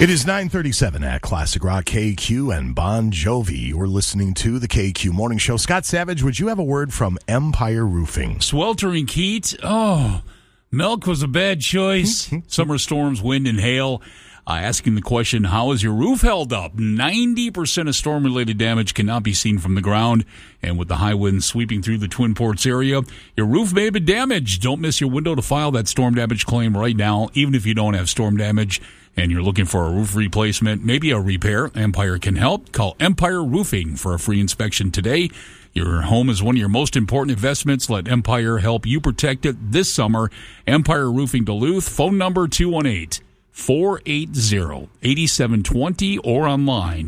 It is 9:37 at Classic Rock, KQ and Bon Jovi. You're listening to the KQ Morning Show. Scott Savage, would you have a word from Empire Roofing? Sweltering heat. Oh, milk was a bad choice. Summer storms, wind, and hail. Asking the question, how is your roof held up? 90% of storm-related damage cannot be seen from the ground. And with the high winds sweeping through the Twin Ports area, your roof may have been damaged. Don't miss your window to file that storm damage claim right now, even if you don't have storm damage and you're looking for a roof replacement, maybe a repair. Empire can help. Call Empire Roofing for a free inspection today. Your home is one of your most important investments. Let Empire help you protect it this summer. Empire Roofing Duluth, phone number 218-480-8720 or online,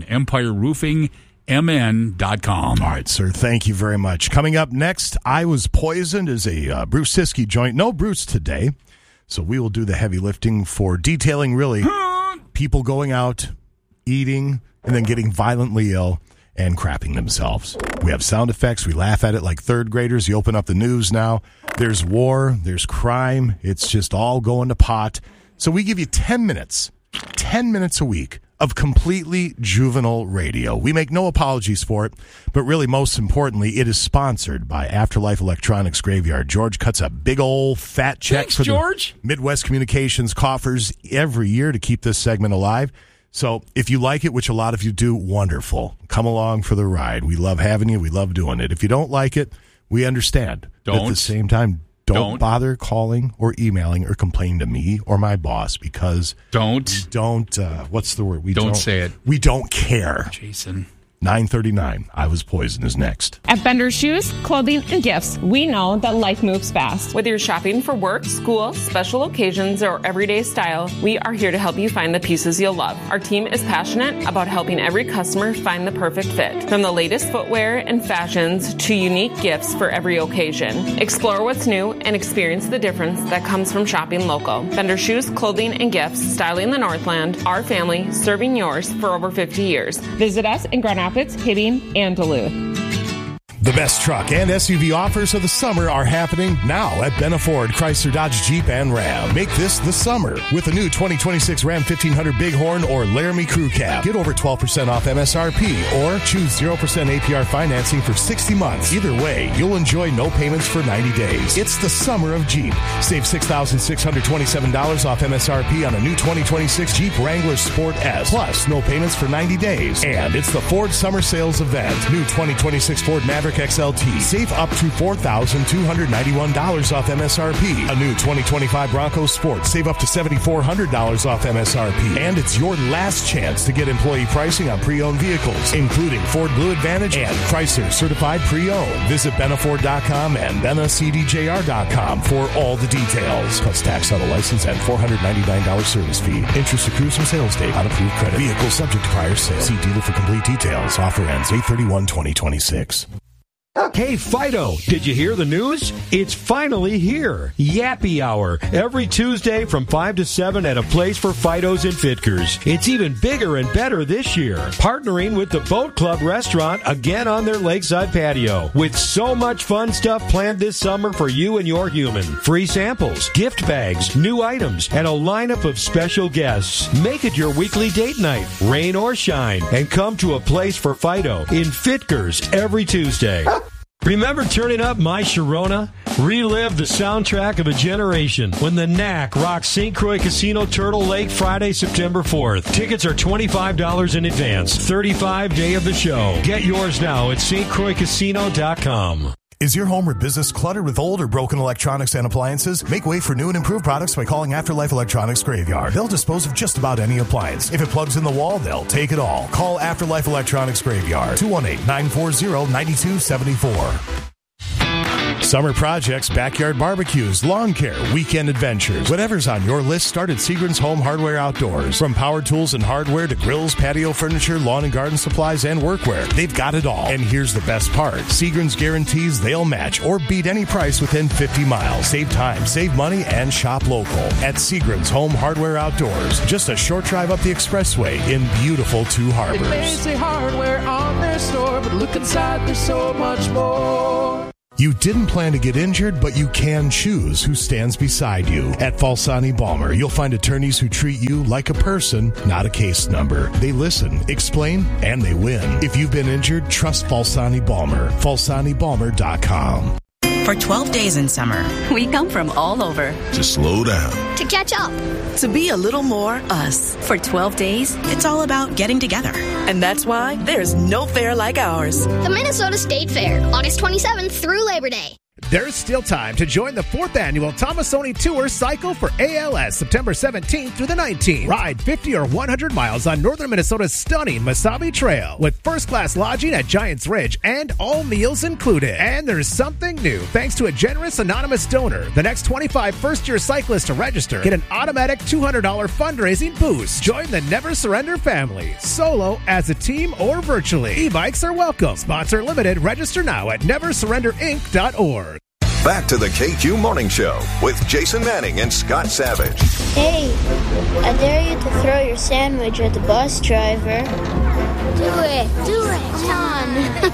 empireroofingmn.com. All right, sir, thank you very much. Coming up next, I Was Poisoned is a Bruce Siskey joint. No Bruce today, so we will do the heavy lifting for detailing really people going out, eating, and then getting violently ill and crapping themselves. We have sound effects. We laugh at it like third graders. You open up the news now. There's war. There's crime. It's just all going to pot. So we give you 10 minutes a week of completely juvenile radio. We make no apologies for it, but really most importantly, it is sponsored by Afterlife Electronics Graveyard. George cuts a big old fat check for George. The Midwest Communications coffers every year to keep this segment alive. So if you like it, which a lot of you do, wonderful. Come along for the ride. We love having you. We love doing it. If you don't like it, we understand. At the same time, don't bother calling or emailing or complaining to me or my boss because what's the word? Don't say it. We don't care. Jason. 9:39. I Was Poisoned is next. At Bender Shoes, Clothing, and Gifts, we know that life moves fast. Whether you're shopping for work, school, special occasions, or everyday style, we are here to help you find the pieces you'll love. Our team is passionate about helping every customer find the perfect fit. From the latest footwear and fashions to unique gifts for every occasion. Explore what's new and experience the difference that comes from shopping local. Bender Shoes, Clothing, and Gifts, styling the Northland, our family, serving yours for over 50 years. Visit us in Grand Rapids, Hibbing, and Duluth. The best truck and SUV offers of the summer are happening now at Benna Ford, Chrysler, Dodge, Jeep, and Ram. Make this the summer with a new 2026 Ram 1500 Bighorn or Laramie Crew Cab. Get over 12% off MSRP or choose 0% APR financing for 60 months. Either way, you'll enjoy no payments for 90 days. It's the summer of Jeep. Save $6,627 off MSRP on a new 2026 Jeep Wrangler Sport S. Plus, no payments for 90 days. And it's the Ford Summer Sales Event. New 2026 Ford Maverick XLT. Save up to $4,291 off MSRP. A new 2025 Bronco Sport. Save up to $7,400 off MSRP. And it's your last chance to get employee pricing on pre-owned vehicles, including Ford Blue Advantage and Chrysler Certified Pre-Owned. Visit BennaFord.com and BennaCDJR.com for all the details. Plus tax, auto license, and $499 service fee. Interest accrues from sales date on approved credit. Vehicle subject to prior sale. See dealer for complete details. Offer ends 8/31/2026. Hey, Fido, did you hear the news? It's finally here. Yappy Hour, every Tuesday from 5 to 7 at a place for Fidos and Fitkers. It's even bigger and better this year. Partnering with the Boat Club restaurant again on their lakeside patio. With so much fun stuff planned this summer for you and your human. Free samples, gift bags, new items, and a lineup of special guests. Make it your weekly date night, rain or shine, and come to a place for Fido in Fitkers every Tuesday. Remember turning up My Sharona? Relive the soundtrack of a generation when the Knack rocks St. Croix Casino Turtle Lake Friday, September 4th. Tickets are $25 in advance. 35 day of the show. Get yours now at stcroixcasino.com. Is your home or business cluttered with old or broken electronics and appliances? Make way for new and improved products by calling Afterlife Electronics Graveyard. They'll dispose of just about any appliance. If it plugs in the wall, they'll take it all. Call Afterlife Electronics Graveyard, 218-940-9274. Summer projects, backyard barbecues, lawn care, weekend adventures. Whatever's on your list, start at Seagram's Home Hardware Outdoors. From power tools and hardware to grills, patio furniture, lawn and garden supplies, and workwear. They've got it all. And here's the best part. Seagram's guarantees they'll match or beat any price within 50 miles. Save time, save money, and shop local. At Seagram's Home Hardware Outdoors. Just a short drive up the expressway in beautiful Two Harbors. It may say hardware on their store, but look inside, there's so much more. You didn't plan to get injured, but you can choose who stands beside you. At Falsani Balmer, you'll find attorneys who treat you like a person, not a case number. They listen, explain, and they win. If you've been injured, trust Falsani Balmer. FalsaniBalmer.com. For 12 days in summer, we come from all over. To slow down. To catch up. To be a little more us. For 12 days, it's all about getting together. And that's why there's no fair like ours. The Minnesota State Fair, August 27th through Labor Day. There's still time to join the 4th annual Tomasoni Tour Cycle for ALS, September 17th through the 19th. Ride 50 or 100 miles on northern Minnesota's stunning Mesabi Trail with first-class lodging at Giants Ridge and all meals included. And there's something new. Thanks to a generous anonymous donor, the next 25 first-year cyclists to register get an automatic $200 fundraising boost. Join the Never Surrender family, solo, as a team, or virtually. E-bikes are welcome. Spots are limited. Register now at neversurrenderinc.org. Back to the KQ Morning Show with Jason Manning and Scott Savage. Hey, I dare you to throw your sandwich at the bus driver. Do it. Come on.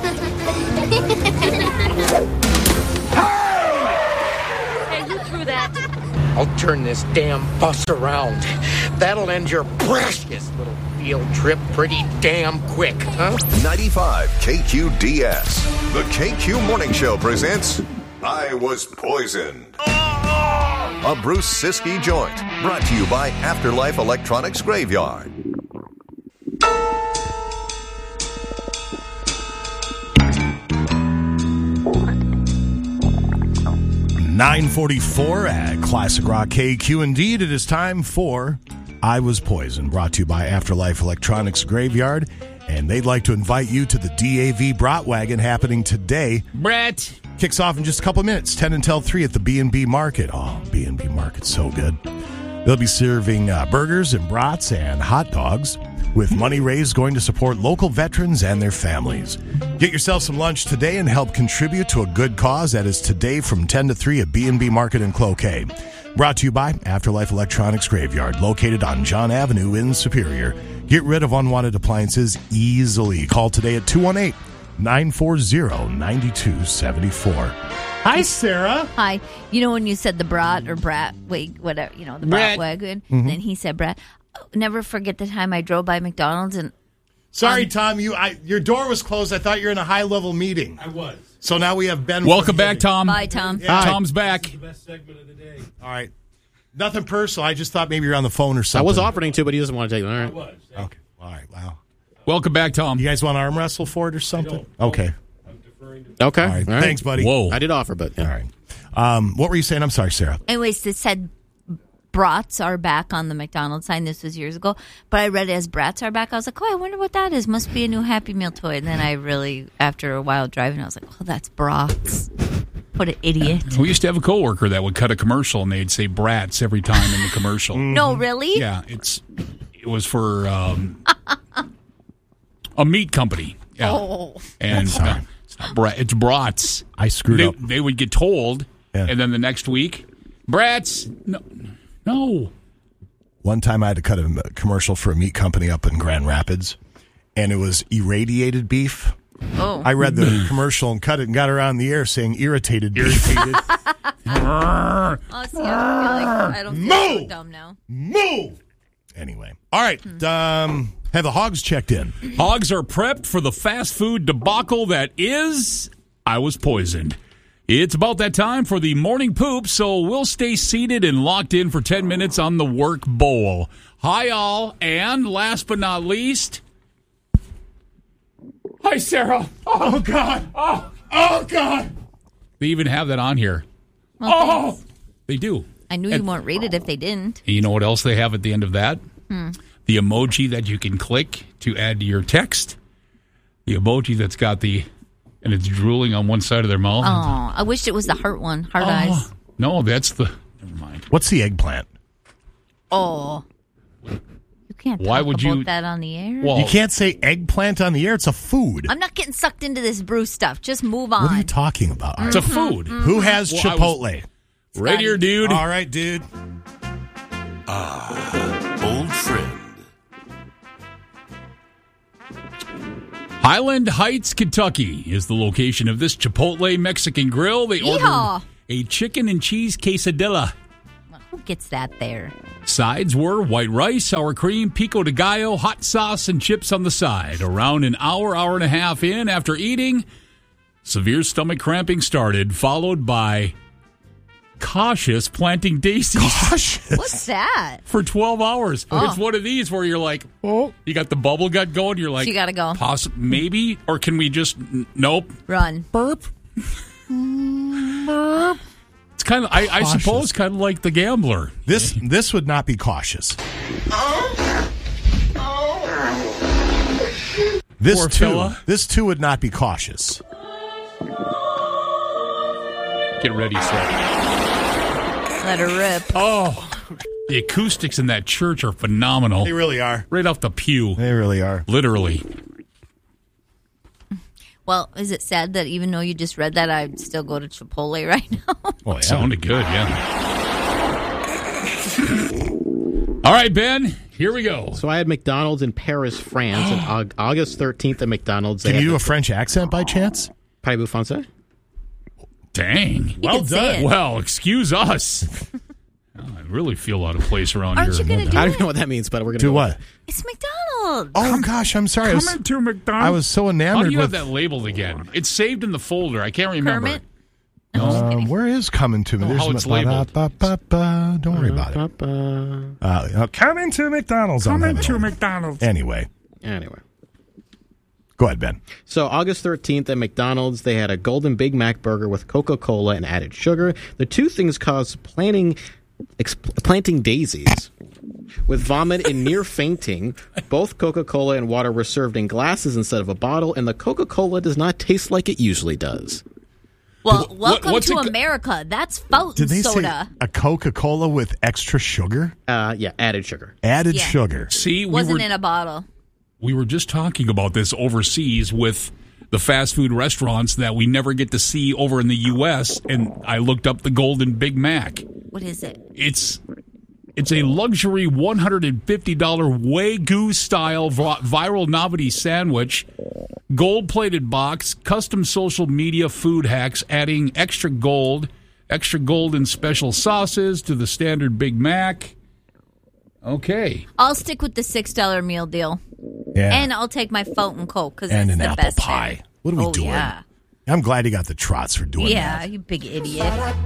Hey, who threw that? I'll turn this damn bus around. That'll end your precious little field trip pretty damn quick, huh? 95 KQDS. The KQ Morning Show presents I Was Poisoned. A Bruce Siskey joint. Brought to you by Afterlife Electronics Graveyard. $9:44 at Classic Rock KQ. Indeed, it is time for I Was Poisoned, brought to you by Afterlife Electronics Graveyard. And they'd like to invite you to the DAV Bratwagon happening today. Brett. Kicks off in just a couple of minutes, 10 until 3 at the B&B Market. Oh, B&B Market's so good. They'll be serving burgers and brats and hot dogs with money raised going to support local veterans and their families. Get yourself some lunch today and help contribute to a good cause. That is today from 10 to 3 at B&B Market in Cloquet. Brought to you by Afterlife Electronics Graveyard, located on John Avenue in Superior. Get rid of unwanted appliances easily. Call today at 218-940-9274. Hi, Sarah. Hi. You know when you said the brat, the Bratwagon, then he said brat. Never forget the time I drove by McDonald's and... Sorry, Tom, your door was closed. I thought you were in a high-level meeting. I was. So now we have Ben. Welcome back, Tom. Bye, Tom. Yeah. Tom's back. This is the best segment of the day. All right. Nothing personal. I just thought maybe you're on the phone or something. I was offering to, but he doesn't want to take it. All right. I was. Okay. All right. Wow. Welcome back, Tom. You guys want to arm wrestle for it or something? No. Okay. I'm deferring to... Okay. All right. Thanks, buddy. Whoa. I did offer, but... Yeah. All right. What were you saying? I'm sorry, Sarah. Anyways, it said brats are back on the McDonald's sign. This was years ago. But I read it as brats are back. I was like, oh, I wonder what that is. Must be a new Happy Meal toy. And then I really, after a while driving, I was like, oh, that's brats. What an idiot. We used to have a coworker that would cut a commercial and they'd say brats every time in the commercial. No, really? Yeah, it was for a meat company. Yeah. Oh. And it's not it's brats. I screwed up. They would get told, and then the next week, brats. No. One time I had to cut a commercial for a meat company up in Grand Rapids, and it was irradiated beef. Oh. I read the commercial and cut it and got around the air saying irritated beef. Oh, see, I don't feel so dumb now. Move! Anyway. All right. Have the hogs checked in? Hogs are prepped for the fast food debacle that is I Was Poisoned. It's about that time for the morning poop, so we'll stay seated and locked in for 10 minutes on the work bowl. Hi, all. And last but not least... Hi, Sarah. Oh, God. Oh, God. They even have that on here. Well, they do. I knew you won't read it if they didn't. And you know what else they have at the end of that? The emoji that you can click to add to your text. The emoji that's got and it's drooling on one side of their mouth. Oh, I wish it was the heart one. Heart eyes. No, that's the... Never mind. What's the eggplant? Oh. You can't talk about that on the air. Well, you can't say eggplant on the air. It's a food. I'm not getting sucked into this Bruce stuff. Just move on. What are you talking about? It's a food. Who has Chipotle? Right here, dude. All right, dude. Old friend. Highland Heights, Kentucky is the location of this Chipotle Mexican grill. They ordered a chicken and cheese quesadilla. Who gets that there? Sides were white rice, sour cream, pico de gallo, hot sauce, and chips on the side. Around an hour and a half in, after eating, severe stomach cramping started, followed by cautious planting daisies. Cautious? What's that? For 12 hours. Oh. It's one of these where you're like, oh, you got the bubble gut going. You're like, So you gotta go. Maybe, or can we just, nope. Run. Burp. Burp. It's kind of, I suppose, kind of like the gambler. This would not be cautious. This too would not be cautious. Get ready, sir. Let her rip. Oh, the acoustics in that church are phenomenal. They really are. Right off the pew. They really are. Literally. Well, is it sad that even though you just read that, I'd still go to Chipotle right now? Well, it sounded good, yeah. All right, Ben, here we go. So I had McDonald's in Paris, France, on August 13th at McDonald's. Can you do a French accent by chance? Parlez-vous français? Dang. Well done. Well, excuse us. I really feel out of place around Aren't here. you gonna do I don't it? know what that means, but we're going to Do what? It's McDonald's. Oh, gosh, I'm sorry. Coming to McDonald's. I was so enamored How do you with... have that labeled again? It's saved in the folder. I can't remember. Kermit? Where is coming to me? how it's labeled. Don't worry about it. Coming to McDonald's. Coming to McDonald's. Anyway. Go ahead, Ben. So August 13th at McDonald's, they had a Golden Big Mac burger with Coca-Cola and added sugar. The two things caused planting daisies. With vomit and near fainting, both Coca-Cola and water were served in glasses instead of a bottle, and the Coca-Cola does not taste like it usually does. Well, welcome what's to it- America. That's fountain Did they soda. say a Coca-Cola with extra sugar? Yeah, added sugar. Added Yeah. sugar. See, Wasn't in a bottle. we were just talking about this overseas with the fast food restaurants that we never get to see over in the U.S., and I looked up the Golden Big Mac. What is it? It's a luxury $150 Wagyu-style viral novelty sandwich, gold-plated box, custom social media food hacks, adding extra gold and special sauces to the standard Big Mac. Okay. I'll stick with the $6 meal deal. Yeah. And I'll take my fountain Coke because And it's an the apple best pie. there. What are we Oh, doing? Yeah. I'm glad you got the trots for doing Yeah, that. you big idiot.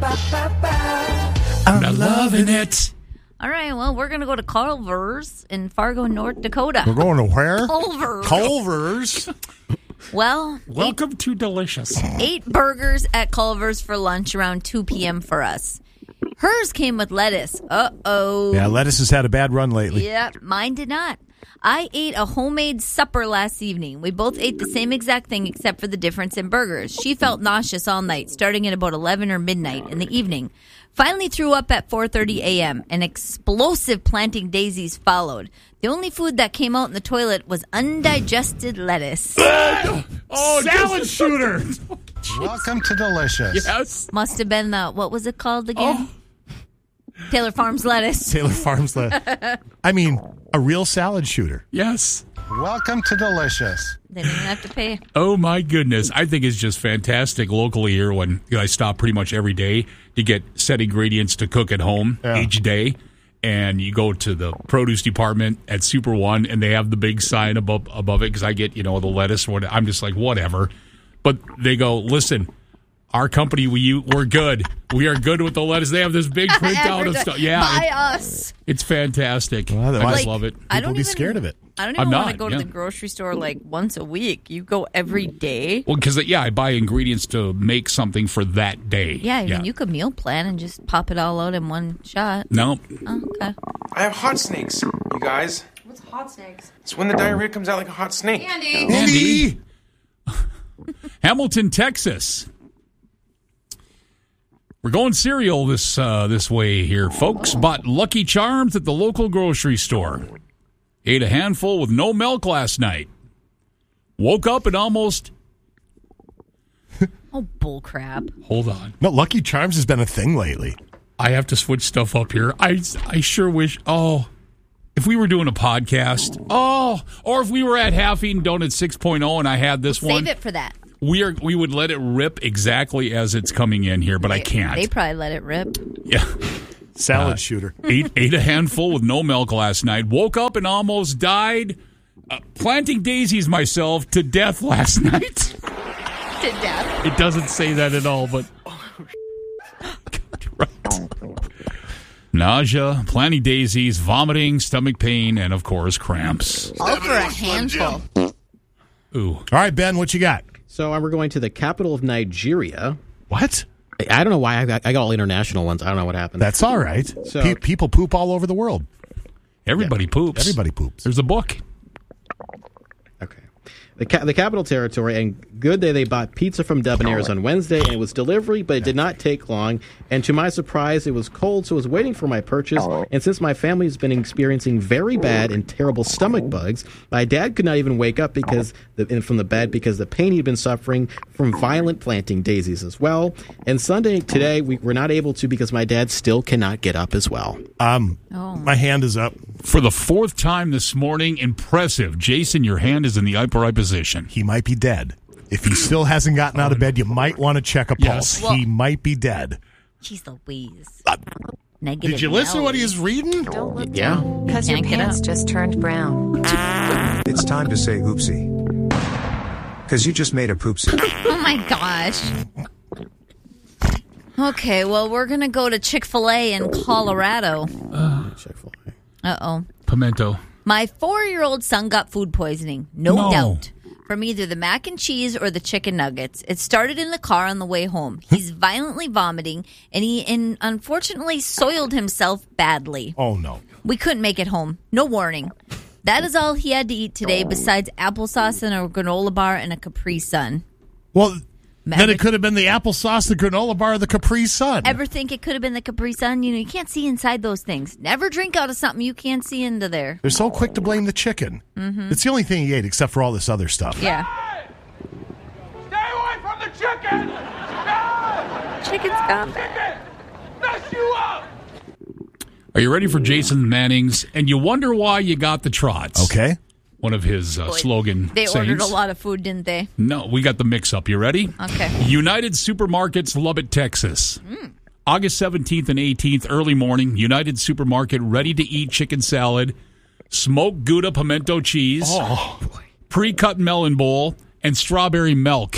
I'm loving it. All right, well, we're going to go to Culver's in Fargo, North Dakota. We're going to where? Culver's. Culver's. Well, Welcome to Delicious. 8 burgers at Culver's for lunch around 2 p.m. for us. Hers came with lettuce. Uh-oh. Yeah, lettuce has had a bad run lately. Yep, mine did not. I ate a homemade supper last evening. We both ate the same exact thing except for the difference in burgers. She felt nauseous all night, starting at about 11 or midnight in the evening. Finally threw up at 4:30 a.m. An explosive planting daisies followed. The only food that came out in the toilet was undigested lettuce. Oh, salad shooter. Welcome to Delicious. Yes. Must have been the, what was it called again? Taylor Farms lettuce. Taylor Farms lettuce. I mean, a real salad shooter. Yes. Welcome to Delicious. They didn't even have to pay. Oh, my goodness. I think it's just fantastic locally here when I stop pretty much every day to get set ingredients to cook at home each day. And you go to the produce department at Super One, and they have the big sign above it because I get, the lettuce. I'm just like, whatever. But they go, listen, our company, we're good. We are good with the lettuce. They have this big printout of stuff. Yeah, Buy us. It's fantastic. Well, I just love it. I don't People be even- scared of it. I don't I'm even want to not, go to yeah. the grocery store like once a week. You go every day. Well, because, I buy ingredients to make something for that day. Yeah, I mean, you could meal plan and just pop it all out in one shot. No. Oh, okay. I have hot snakes, you guys. What's hot snakes? It's when the diarrhea comes out like a hot snake. Andy. Hamilton, Texas. We're going cereal this way here, folks. Bought Lucky Charms at the local grocery store. Ate a handful with no milk last night. Woke up and almost... Oh, bullcrap. Hold on. No, Lucky Charms has been a thing lately. I have to switch stuff up here. I sure wish... Oh, If we were doing a podcast, or if we were at Half Eaten Donut 6.0 and I had this one. Save it for that. We would let it rip exactly as it's coming in here, but I can't. They probably let it rip. Yeah. Salad shooter. Ate a handful with no milk last night. Woke up and almost died. Planting daisies myself to death last night. To death? It doesn't say that at all, but... Right. Nausea, planting daisies, vomiting, stomach pain, and, of course, cramps. All for a handful. Ooh. All right, Ben, what you got? So we're going to the capital of Nigeria. What? I don't know why I got all international ones. I don't know what happened. That's all right. So, people poop all over the world. Everybody poops. Everybody poops. There's a book. Okay. The Capital Territory, and good day, they bought pizza from Debonair's on Wednesday, and it was delivery, but it did not take long. And to my surprise, it was cold, so I was waiting for my purchase. And since my family has been experiencing very bad and terrible stomach bugs, my dad could not even wake up from the bed because the pain he'd been suffering from violent planting daisies as well. And Sunday today, we're not able to because my dad still cannot get up as well. My hand is up. For the fourth time this morning, impressive. Jason, your hand is in the upright position. He might be dead. If he still hasn't gotten out of bed, you might want to check a pulse. Well, he might be dead. Jeez Louise. Did you listen to what he was reading? Don't look Yeah. down, because your pants just turned brown. It's time to say oopsie. Because you just made a poopsie. Oh, my gosh. Okay, well, we're going to go to Chick-fil-A in Colorado. Chick-fil-A. Uh-oh. Pimento. My 4-year-old son got food poisoning, no doubt, from either the mac and cheese or the chicken nuggets. It started in the car on the way home. He's violently vomiting, and he unfortunately soiled himself badly. Oh, no. We couldn't make it home. No warning. That is all he had to eat today besides applesauce and a granola bar and a Capri Sun. Well, then it could have been the applesauce, the granola bar, the Capri Sun. Ever think it could have been the Capri Sun? You know, you can't see inside those things. Never drink out of something you can't see into there. They're so quick to blame the chicken. Mm-hmm. It's the only thing he ate except for all this other stuff. Yeah. Stay away from the chicken! Chicken's gone bad. Mess you up! Are you ready for Jason Manning's? And you wonder why you got the trots. Okay. One of his slogan They sayings. ordered a lot of food, didn't they? No, we got the mix-up. You ready? Okay. United Supermarkets, Lubbock, Texas. August 17th and 18th, early morning, United Supermarket, ready-to-eat chicken salad, smoked Gouda pimento cheese, pre-cut melon bowl, and strawberry milk.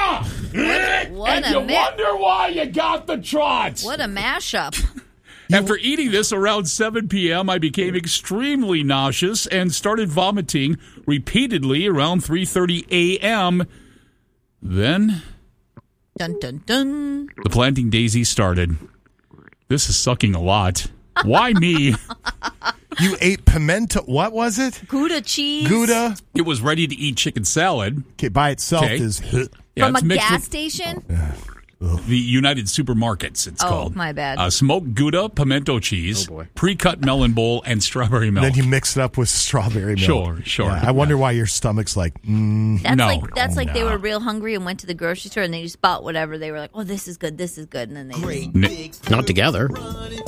What and you wonder why you got the trots. What a mashup. After eating this around 7 p.m., I became extremely nauseous and started vomiting repeatedly around 3:30 a.m. Then, dun, dun, dun. The planting daisies started. This is sucking a lot. Why me? You ate pimento. What was it? Gouda cheese. Gouda. It was ready-to-eat chicken salad. Okay, by itself is... From a gas station? The United Supermarkets, it's called. Oh, my bad. Smoked Gouda, pimento cheese, pre-cut melon bowl, and strawberry milk. Then you mix it up with strawberry milk. Sure. Yeah, I wonder why your stomach's like, That's like they were real hungry and went to the grocery store and they just bought whatever. They were like, oh, this is good, and then they... Not together.